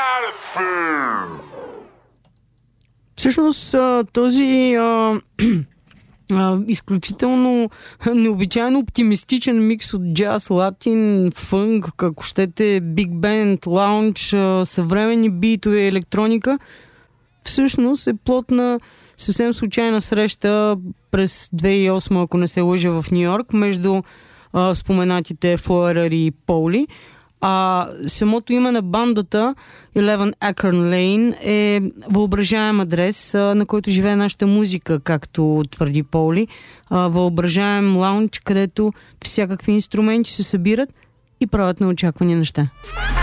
Всъщност този изключително необичайно оптимистичен микс от джаз, латин, фънк, ако щете, биг бенд, лаунж, съвременни битове и електроника, всъщност е плод на съвсем случайна среща през 2008, ако не се лъжа, в Ню Йорк, между споменатите Флоерър и Поули. Самото име на бандата 11 Acorn Lane е въображаем адрес, на който живее нашата музика, както твърди Поули. Въображаем лаунж, където всякакви инструменти се събират и правят неочаквани неща.